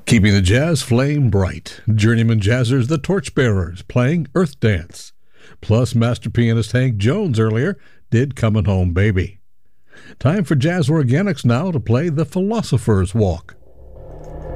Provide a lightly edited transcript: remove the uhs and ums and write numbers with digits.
Keeping the jazz flame bright, journeyman jazzers the Torchbearers playing Earth Dance. Plus, master pianist Hank Jones earlier did Comin' Home Baby. Time for Jazz Organics now to play The Philosopher's Walk.